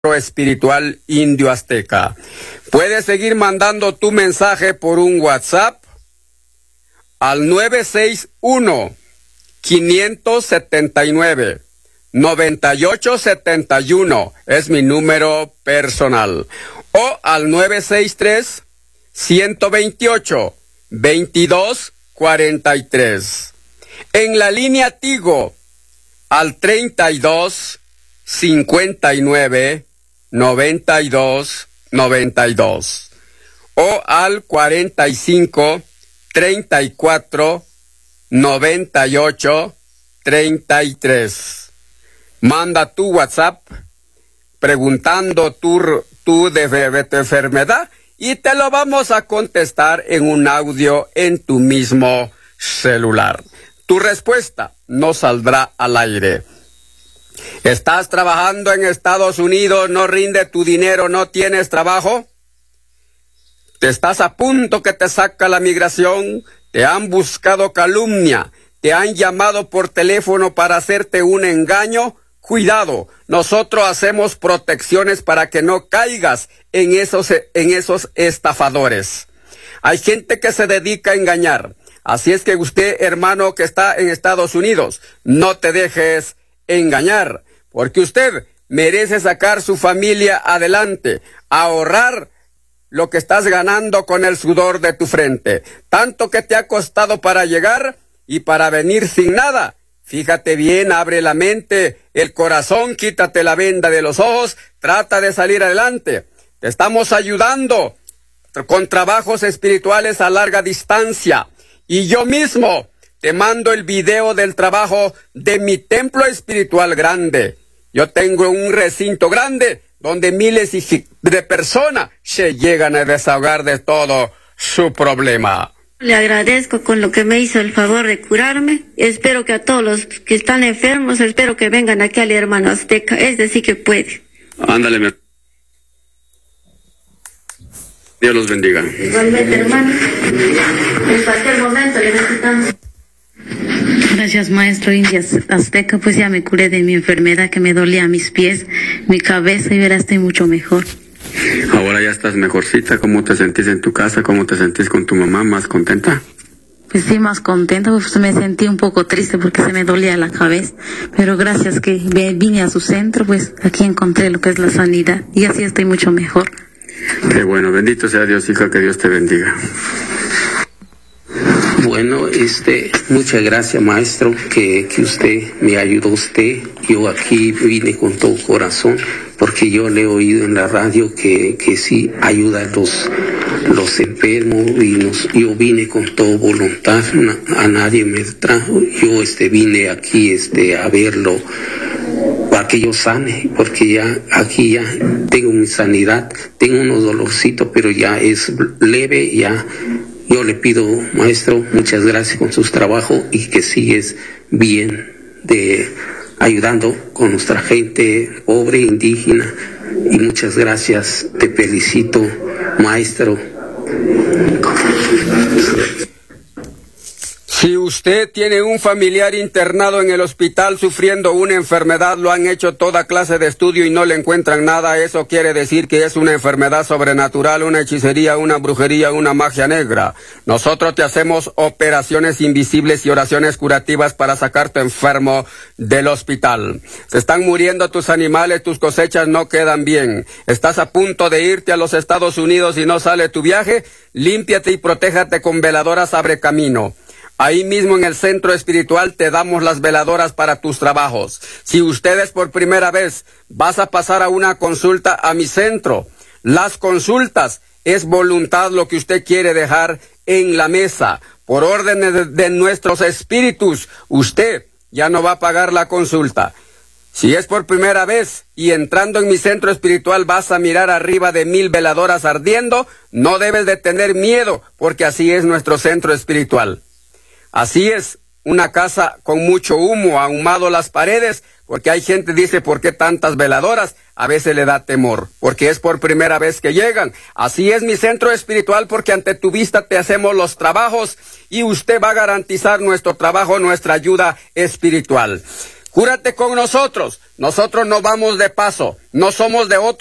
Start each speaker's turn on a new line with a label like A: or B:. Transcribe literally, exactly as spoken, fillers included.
A: Espiritual Indio Azteca. Puedes seguir mandando tu mensaje por un WhatsApp al nueve seis uno, cinco siete nueve, nueve ocho siete uno, es mi número personal, o al nueve seis tres, uno dos ocho, veintidós cuarenta y tres. En la línea Tigo al treinta y dos, cincuenta y nueve, noventa y dos, noventa y dos, o al cuarenta y cinco, treinta y cuatro, noventa y ocho, treinta y tres. Manda tu WhatsApp preguntando tu, tu de, de tu enfermedad y te lo vamos a contestar en un audio en tu mismo celular. Tu respuesta no saldrá al aire. ¿Estás trabajando en Estados Unidos, no rinde tu dinero, no tienes trabajo? ¿Te estás a punto que te saca la migración? ¿Te han buscado calumnia? ¿Te han llamado por teléfono para hacerte un engaño? Cuidado, nosotros hacemos protecciones para que no caigas en esos, en esos estafadores. Hay gente que se dedica a engañar. Así es que usted, hermano que está en Estados Unidos, no te dejes engañar, porque usted merece sacar su familia adelante, ahorrar lo que estás ganando con el sudor de tu frente, tanto que te ha costado para llegar y para venir sin nada. Fíjate bien, abre la mente, el corazón, quítate la venda de los ojos, trata de salir adelante. Te estamos ayudando con trabajos espirituales a larga distancia, y yo mismo te mando el video del trabajo de mi templo espiritual grande. Yo tengo un recinto grande donde miles de personas se llegan a desahogar de todo su problema.
B: Le agradezco con lo que me hizo el favor de curarme. Espero que a todos los que están enfermos, espero que vengan aquí al hermano Azteca. Es decir que puede.
A: Ándale, mi... Dios los bendiga.
B: Igualmente, hermano. En cualquier momento le necesitamos.
C: Gracias, maestro Indio Azteca, pues ya me curé de mi enfermedad que me dolía mis pies, mi cabeza, y ahora estoy mucho mejor.
A: Ahora ya estás mejorcita. ¿Cómo te sentís en tu casa? ¿Cómo te sentís con tu mamá? ¿Más contenta?
C: Pues sí, más contenta, pues me sentí un poco triste porque se me dolía la cabeza, pero gracias que vine a su centro, pues aquí encontré lo que es la sanidad y así estoy mucho mejor.
A: Qué bueno, bendito sea Dios, hija, que Dios te bendiga.
D: Bueno, este, muchas gracias, maestro, que, que usted me ayudó usted. Yo aquí vine con todo corazón, porque yo le he oído en la radio que, que sí ayuda a los, los enfermos, y nos, yo vine con toda voluntad, a nadie me trajo. Yo este, vine aquí este, a verlo, para que yo sane, porque ya aquí ya tengo mi sanidad, tengo unos dolorcitos, pero ya es leve, ya. Yo le pido, maestro, muchas gracias con sus trabajos y que sigues bien de ayudando con nuestra gente pobre, indígena, y muchas gracias, te felicito, maestro.
A: Si usted tiene un familiar internado en el hospital sufriendo una enfermedad, lo han hecho toda clase de estudio y no le encuentran nada, eso quiere decir que es una enfermedad sobrenatural, una hechicería, una brujería, una magia negra. Nosotros te hacemos operaciones invisibles y oraciones curativas para sacarte enfermo del hospital. Se están muriendo tus animales, tus cosechas no quedan bien. Estás a punto de irte a los Estados Unidos y no sale tu viaje. Límpiate y protéjate con veladoras Abre Camino. Ahí mismo en el centro espiritual te damos las veladoras para tus trabajos. Si ustedes por primera vez vas a pasar a una consulta a mi centro, las consultas es voluntad lo que usted quiere dejar en la mesa. Por órdenes de, de nuestros espíritus, usted ya no va a pagar la consulta. Si es por primera vez y entrando en mi centro espiritual vas a mirar arriba de mil veladoras ardiendo, no debes de tener miedo, porque así es nuestro centro espiritual. Así es, una casa con mucho humo, ahumado las paredes, porque hay gente que dice, ¿por qué tantas veladoras? A veces le da temor, porque es por primera vez que llegan. Así es mi centro espiritual, porque ante tu vista te hacemos los trabajos y usted va a garantizar nuestro trabajo, nuestra ayuda espiritual. Cúrate con nosotros. Nosotros no vamos de paso. No somos de otro